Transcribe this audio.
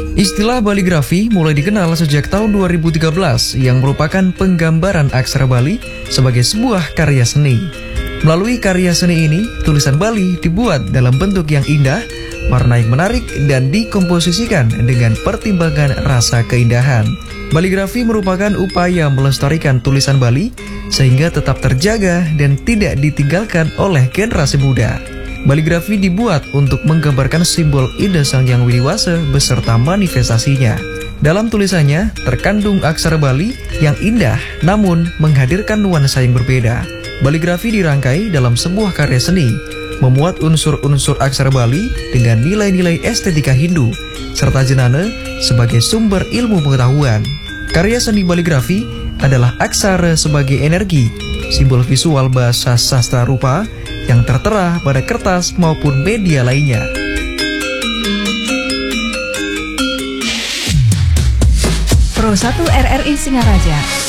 Istilah baligrafi mulai dikenal sejak tahun 2013 yang merupakan penggambaran aksara Bali sebagai sebuah karya seni. Melalui karya seni ini, tulisan Bali dibuat dalam bentuk yang indah, warna yang menarik, dan dikomposisikan dengan pertimbangan rasa keindahan. Baligrafi merupakan upaya melestarikan tulisan Bali sehingga tetap terjaga dan tidak ditinggalkan oleh generasi muda. Baligrafi dibuat untuk menggambarkan simbol ide Sang Hyang Widi-Wasa beserta manifestasinya. Dalam tulisannya terkandung aksara Bali yang indah namun menghadirkan nuansa yang berbeda. Baligrafi dirangkai dalam sebuah karya seni, memuat unsur-unsur aksara Bali dengan nilai-nilai estetika Hindu, serta jenana sebagai sumber ilmu pengetahuan. Karya seni baligrafi adalah aksara sebagai energi, simbol visual bahasa sastra rupa yang tertera pada kertas maupun media lainnya. Pro 1 RRI Singaraja